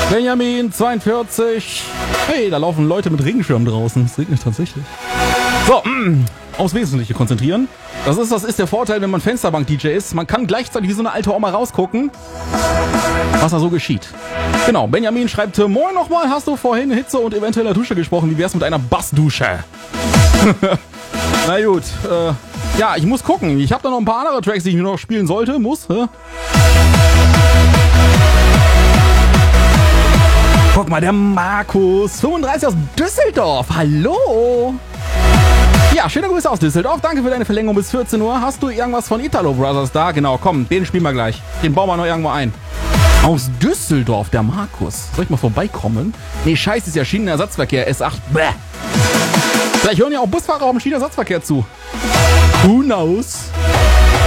Benjamin 42. Hey, da laufen Leute mit Regenschirm draußen. Es regnet tatsächlich. So, aufs Wesentliche konzentrieren. Das ist der Vorteil, wenn man Fensterbank-DJ ist. Man kann gleichzeitig wie so eine alte Oma rausgucken, was da so geschieht. Genau, Benjamin schreibt, moin nochmal, hast du vorhin Hitze und eventueller Dusche gesprochen? Wie wär's mit einer Bassdusche? Na gut, ja, ich muss gucken. Ich habe da noch ein paar andere Tracks, die ich noch spielen sollte. Guck mal, der Markus, 35 aus Düsseldorf. Hallo. Ja, schöne Grüße aus Düsseldorf. Danke für deine Verlängerung bis 14 Uhr. Hast du irgendwas von Italo Brothers da? Genau, komm, den spielen wir gleich. Den bauen wir noch irgendwo ein. Aus Düsseldorf, der Markus. Soll ich mal vorbeikommen? Nee, scheiße, ist ja Schienenersatzverkehr, S8. Bäh. Vielleicht hören ja auch Busfahrer auf dem Schienenersatzverkehr zu. Who knows?